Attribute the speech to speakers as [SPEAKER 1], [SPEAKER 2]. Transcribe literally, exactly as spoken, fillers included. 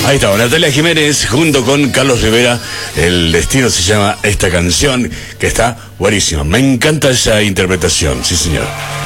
[SPEAKER 1] Ahí está, Natalia Jiménez junto con Carlos Rivera. El destino se llama esta canción, que está buenísima. Me encanta esa interpretación, sí señor.